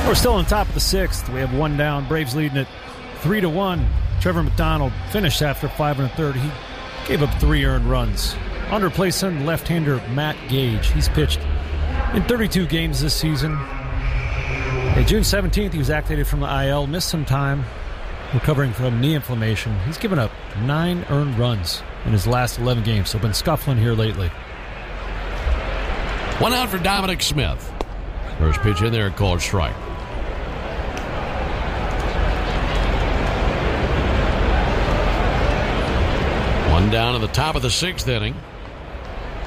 We're still on top of the sixth. We have one down. Braves leading it 3-1. Trevor McDonald finished after 5 1/3. He gave up 3 earned runs. On to replace him, left-hander Matt Gage. He's pitched in 32 games this season. June 17th, he was activated from the IL, missed some time recovering from knee inflammation. He's given up 9 earned runs in his last 11 games, so been scuffling here lately. One out for Dominic Smith. First pitch in there, called strike. One down in the top of the 6th inning.